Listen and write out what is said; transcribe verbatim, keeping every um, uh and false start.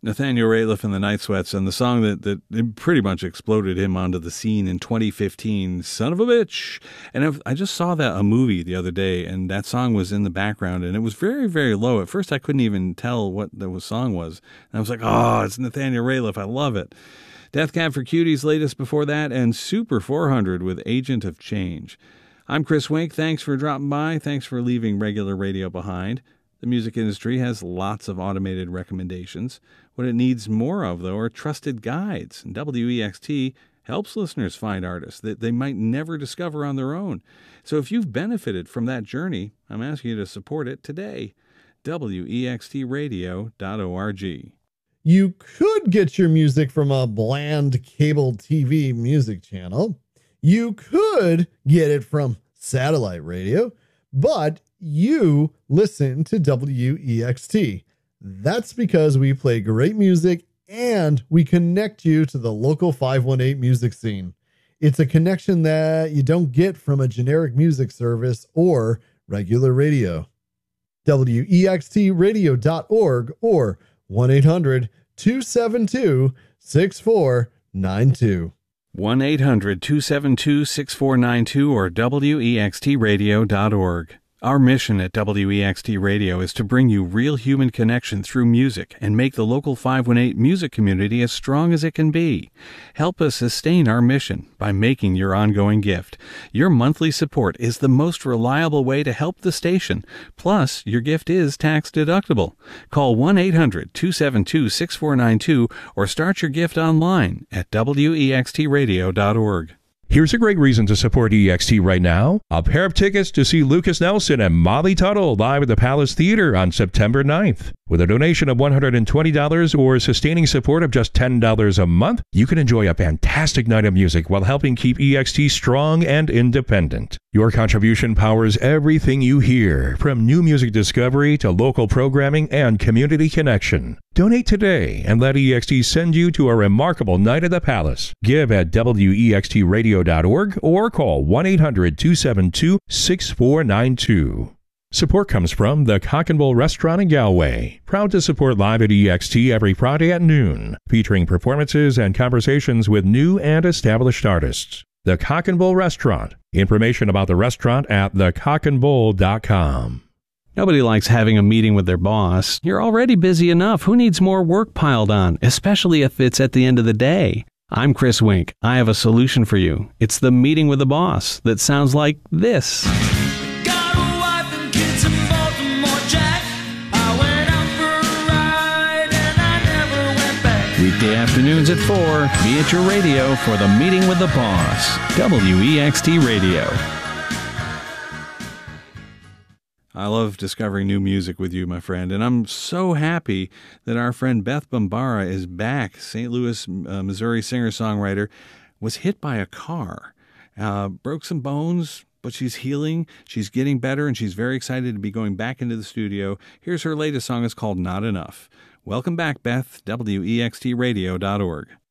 Nathaniel Rateliff and the Night Sweats, and the song that, that pretty much exploded him onto the scene in twenty fifteen, Son of a Bitch. And I've, I just saw that a movie the other day, and that song was in the background, and it was very, very low. At first, I couldn't even tell what the song was. And I was like, oh, it's Nathaniel Rateliff. I love it. Death Cab for Cuties latest before that, and Super four hundred with Agent of Change. I'm Chris Wink. Thanks for dropping by. Thanks for leaving regular radio behind. The music industry has lots of automated recommendations. What it needs more of, though, are trusted guides. And W E X T helps listeners find artists that they might never discover on their own. So if you've benefited from that journey, I'm asking you to support it today. W E X T radio dot org. You could get your music from a bland cable T V music channel. You could get it from satellite radio, but you listen to W E X T. That's because we play great music and we connect you to the local five one eight music scene. It's a connection that you don't get from a generic music service or regular radio. W E X T radio dot org or one eight hundred two seven two six four nine two. one eight hundred two seven two six four nine two or W E X T radio dot org. Our mission at W E X T Radio is to bring you real human connection through music and make the local five one eight music community as strong as it can be. Help us sustain our mission by making your ongoing gift. Your monthly support is the most reliable way to help the station. Plus, your gift is tax deductible. Call one eight hundred two seven two six four nine two or start your gift online at W E X T radio dot org. Here's a great reason to support E X T right now. A pair of tickets to see Lucas Nelson and Molly Tuttle live at the Palace Theater on September ninth. With a donation of one hundred twenty dollars or sustaining support of just ten dollars a month, you can enjoy a fantastic night of music while helping keep E X T strong and independent. Your contribution powers everything you hear, from new music discovery to local programming and community connection. Donate today and let E X T send you to a remarkable night at the Palace. Give at W E X T radio dot org or call one eight hundred two seven two six four nine two. Support comes from the Cock and Bull Restaurant in Galway, proud to support Live at E X T every Friday at noon, featuring performances and conversations with new and established artists. The Cock and Bull Restaurant. Information about the restaurant at the cock and bull dot com. Nobody likes having a meeting with their boss. You're already busy enough. Who needs more work piled on, especially if it's at the end of the day? I'm Chris Wink. I have a solution for you. It's the meeting with the boss that sounds like this. Got a wife and kids in Baltimore, Jack. I went out for a ride and I never went back. Weekday afternoons at four. Be at your radio for the meeting with the boss. W E X T Radio. I love discovering new music with you, my friend, and I'm so happy that our friend Beth Bambara is back. Saint Louis, uh, Missouri singer-songwriter was hit by a car, uh, broke some bones, but she's healing, she's getting better, and she's very excited to be going back into the studio. Here's her latest song. It's called Not Enough. Welcome back, Beth, W E X T radio dot org.